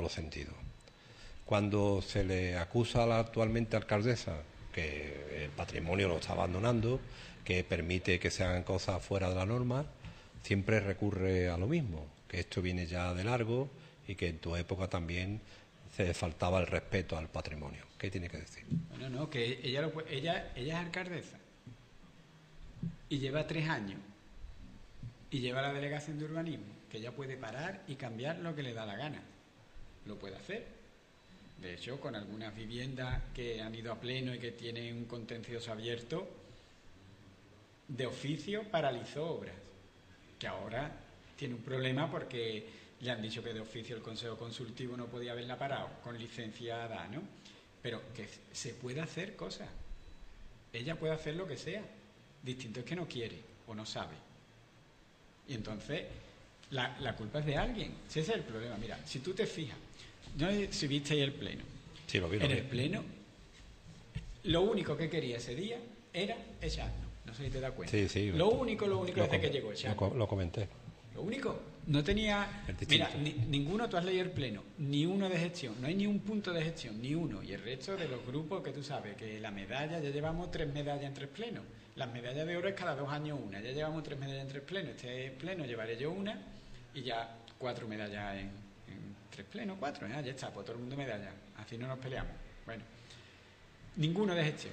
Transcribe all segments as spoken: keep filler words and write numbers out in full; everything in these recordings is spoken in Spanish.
los sentidos. Cuando se le acusa a la actualmente alcaldesa que el patrimonio lo está abandonando, que permite que se hagan cosas fuera de la norma, siempre recurre a lo mismo, que esto viene ya de largo y que en tu época también se faltaba el respeto al patrimonio. ¿Qué tiene que decir? Bueno, no, que ella, lo, ella, ella es alcaldesa y lleva tres años y lleva la delegación de urbanismo, que ella puede parar y cambiar lo que le da la gana. Lo puede hacer. De hecho, con algunas viviendas que han ido a pleno y que tienen un contencioso abierto, de oficio paralizó obras, que ahora tiene un problema porque le han dicho que de oficio el Consejo Consultivo no podía haberla parado, con licencia dada, ¿no? Pero que se puede hacer cosas. Ella puede hacer lo que sea. Distinto es que no quiere o no sabe. Y entonces la, la culpa es de alguien. Si ese es el problema. Mira, si tú te fijas, no sé si visteis el pleno. Sí, lo vi, lo en vi. el pleno, lo único que quería ese día era echarnos. No sé si te das cuenta. Sí, sí. Lo único, lo único lo desde que llegó echarnos. Lo, lo comenté. Lo único, no tenía... Mira, ni, ninguno, tú has leído el pleno, ni uno de gestión, no hay ni un punto de gestión, ni uno. Y el resto de los grupos que tú sabes, que la medalla, ya llevamos tres medallas en tres plenos. Las medallas de oro es cada dos años una, ya llevamos tres medallas en tres plenos. Este pleno llevaré yo una y ya cuatro medallas en, en tres plenos, cuatro, ¿eh? Ya está, pues todo el mundo medalla. Así no nos peleamos. Bueno, ninguno de gestión.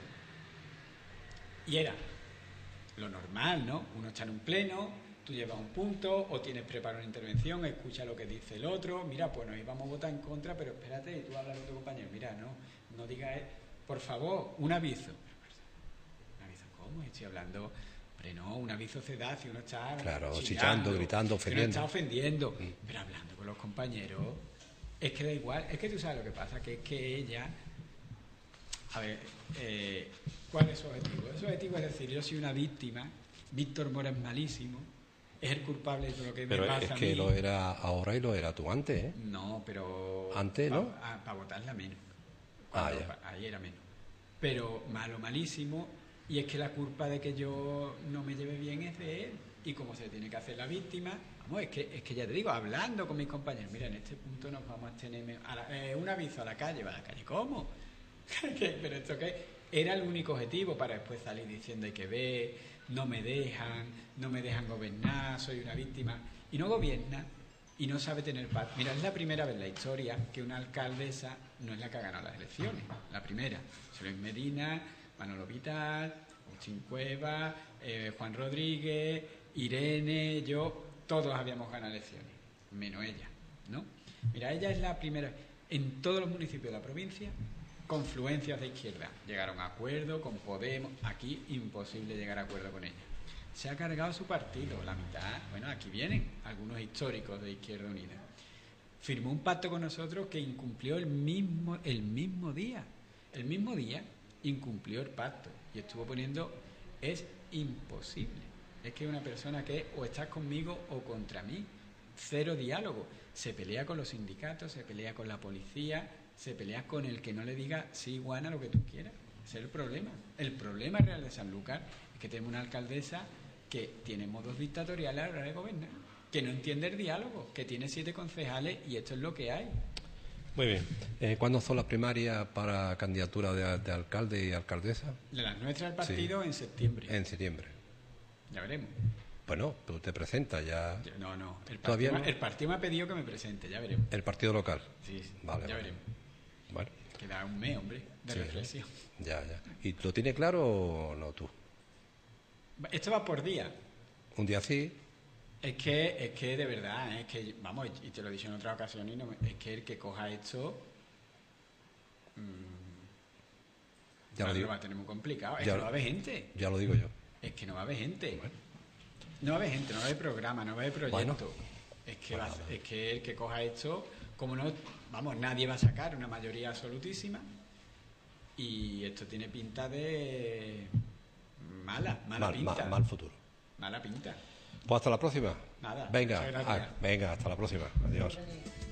Y era lo normal, ¿no? Uno está en un pleno, tú llevas un punto, o tienes preparado una intervención, escucha lo que dice el otro, mira, pues nos íbamos a votar en contra, pero espérate, y tú hablas con tu compañero, mira, no, no digas, por favor, un aviso. ¿Un aviso cómo? Estoy hablando, hombre, no, un aviso se da si uno está claro, chillando, chillando, gritando, ofendiendo. Si uno está ofendiendo, mm. pero hablando con los compañeros, es que da igual, es que tú sabes lo que pasa, que es que ella... A ver, eh, ¿cuál es su objetivo? Su objetivo es decir, yo soy una víctima, Víctor Mora es malísimo, es el culpable de todo lo que pero me pasa es a que mí. Lo era ahora y lo era tú antes, ¿eh? No, pero... Antes, ¿no? Para pa votarla menos. Cuando, ah, pa, ahí era menos. Pero malo, malísimo, y es que la culpa de que yo no me lleve bien es de él. Y como se tiene que hacer la víctima, vamos, es que, es que ya te digo, hablando con mis compañeros, mira, en este punto nos vamos a tener... A la, eh, un aviso a la calle, ¿va a la calle? ¿Cómo? Pero esto que era el único objetivo para después salir diciendo hay que ver, no me dejan, no me dejan gobernar, soy una víctima, y no gobierna y no sabe tener paz. Mira, es la primera vez en la historia que una alcaldesa no es la que ha ganado las elecciones, la primera. Luis Medina, Manolo Vital, Agustín Cueva, eh, Juan Rodríguez, Irene, yo, todos habíamos ganado elecciones, menos ella, ¿no? Mira, ella es la primera en todos los municipios de la provincia. Confluencias de izquierda, llegaron a acuerdo con Podemos, aquí imposible llegar a acuerdo con ella. Se ha cargado su partido, la mitad, bueno, aquí vienen algunos históricos de Izquierda Unida. Firmó un pacto con nosotros que incumplió el mismo, el mismo día, el mismo día incumplió el pacto y estuvo poniendo, es imposible, es que una persona que o estás conmigo o contra mí, cero diálogo, se pelea con los sindicatos, se pelea con la policía, se pelea con el que no le diga sí, Juana, lo que tú quieras. Ese es el problema. El problema real de Sanlúcar es que tenemos una alcaldesa que tiene modos dictatoriales a la hora de gobernar, que no entiende el diálogo, que tiene siete concejales y esto es lo que hay. Muy bien. Eh, ¿Cuándo son las primarias para candidatura de, de alcalde y alcaldesa? De las nuestras del partido sí. En septiembre. En septiembre. Ya veremos. Bueno, tú te presentas ya. No, no. El ¿Todavía partido, no? El partido me ha pedido que me presente, ya veremos. ¿El partido local? Sí, sí. Vale, ya vale. veremos. Bueno. Queda un mes, hombre, de sí, reflexión. Ya, ya. ¿Y lo tiene claro o no tú? Esto va por día. Un día sí. Es que, es que de verdad, es que, vamos, y te lo he dicho en otra ocasión, y no me, es que el que coja esto mmm, ya lo, digo. lo va a tener muy complicado. Es ya, que no va a haber gente. Ya lo digo yo. Es que no va a haber gente. Bueno. No va a haber gente, no va a haber programa, no va a haber proyecto. Bueno. Es que, Bueno, va, es que el que coja esto, como no, vamos, nadie va a sacar una mayoría absolutísima y esto tiene pinta de mala, mala mal, pinta. Mal, mal futuro. Mala pinta. Pues hasta la próxima. Nada. Venga, Muchas gracias. ah, venga, hasta la próxima. Adiós.